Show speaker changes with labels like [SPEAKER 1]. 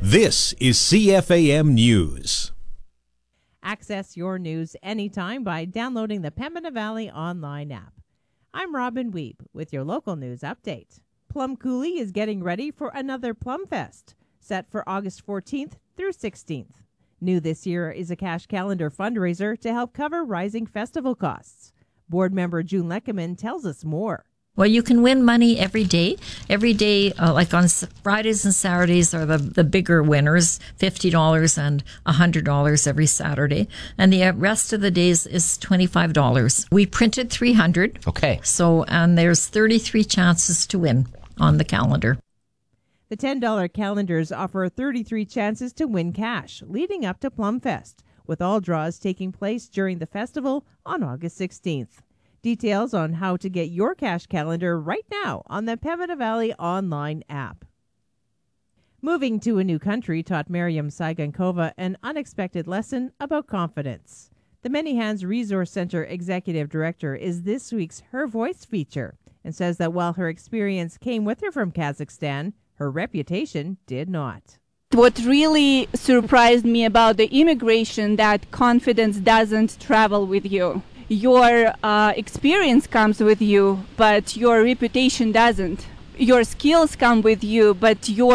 [SPEAKER 1] This is CFAM News.
[SPEAKER 2] Access your news anytime by downloading the Pembina Valley online app. I'm Robin Weeb with your local news update. Plum Coulee is getting ready for another Plum Fest, set for August 14th through 16th. New this year is a cash calendar fundraiser to help cover rising festival costs. Board member June Leckerman tells us more.
[SPEAKER 3] Well, you can win money every day. Every day, like on Fridays and Saturdays are the bigger winners, $50 and $100 every Saturday. And the rest of the days is $25. We printed 300.
[SPEAKER 4] Okay.
[SPEAKER 3] And there's 33 chances to win on the calendar.
[SPEAKER 2] The $10 calendars offer 33 chances to win cash, leading up to Plum Fest, with all draws taking place during the festival on August 16th. Details on how to get your cash calendar right now on the Pembina Valley online app. Moving to a new country taught Miriam Saigankova an unexpected lesson about confidence. The Many Hands Resource Center Executive Director is this week's Her Voice feature and says that while her experience came with her from Kazakhstan, her reputation did not.
[SPEAKER 5] What really surprised me about the immigration, that confidence doesn't travel with you. Your experience comes with you, but your reputation doesn't. Your skills come with you, but your